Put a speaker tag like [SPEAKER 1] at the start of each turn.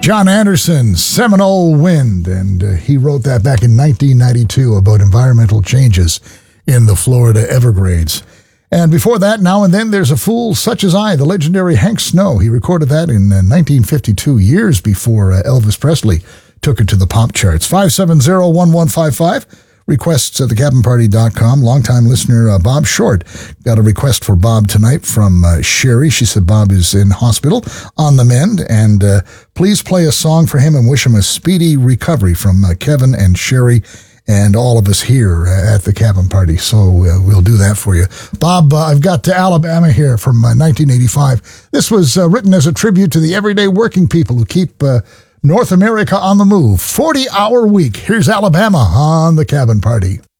[SPEAKER 1] John Anderson, Seminole Wind, and he wrote that back in 1992 about environmental changes in the Florida Everglades. And before that, Now and Then There's a Fool Such as I, the legendary Hank Snow. He recorded that in 1952, years before Elvis Presley took it to the pop charts. 570-1155. Requests at thecabinparty.com. Longtime listener Bob Short got a request for Bob tonight from Sherry. She said Bob is in hospital on the mend, and please play a song for him and wish him a speedy recovery from Kevin and Sherry and all of us here at the Cabin Party. So we'll do that for you. Bob, I've got Alabama here from 1985. This was written as a tribute to the everyday working people who keep North America on the move. 40-hour week. Here's Alabama on the Cabin Party.